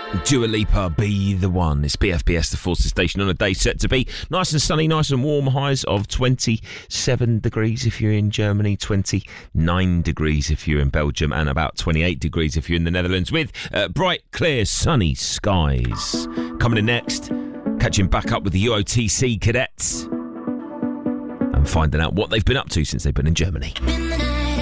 Dua Lipa, Be The One. It's BFBS, the Forces Station, on a day set to be nice and sunny, nice and warm. Highs of 27 degrees if you're in Germany, 29 degrees if you're in Belgium, and about 28 degrees if you're in the Netherlands, with bright, clear, sunny skies. Coming in next, catching back up with the UOTC cadets and finding out what they've been up to since they've been in Germany.